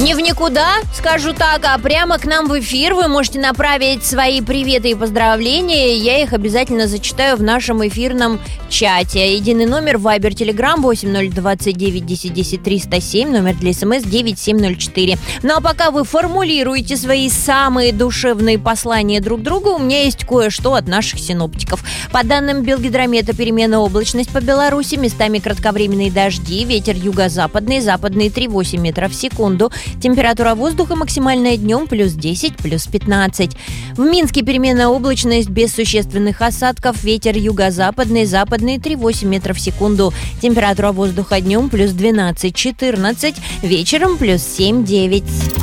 Не в никуда, скажу так, а прямо к нам в эфир вы можете направить свои приветы и поздравления. Я их обязательно зачитаю в нашем эфирном чате. Единый номер Viber, Telegram 8029 10 10 307, номер для СМС 9704. Ну а пока вы формулируете свои самые душевные послания друг другу, у меня есть кое-что от наших синоптиков. По данным Белгидромета, переменная облачность по Беларуси, местами кратковременные дожди, ветер юго-западный, западный 3,8 метров в секунду. Температура воздуха максимальная днем плюс 10, плюс 15. В Минске переменная облачность без существенных осадков, ветер юго-западный, западный 3,8 метров в секунду. Температура воздуха днем плюс 12, 14, вечером плюс 7, 9.